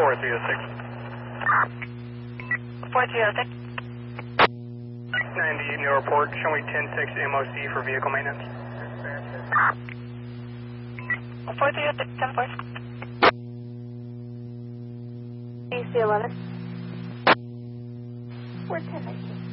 4306. 4306. 98 new report. Show me 106 MOC for vehicle maintenance. 4306, 10-4. AC 11. 41019.